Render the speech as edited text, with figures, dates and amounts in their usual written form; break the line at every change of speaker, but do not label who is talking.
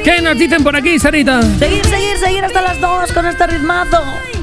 ¿Qué nos dicen por aquí, Sarita?
Seguir hasta las 2 con este ritmazo.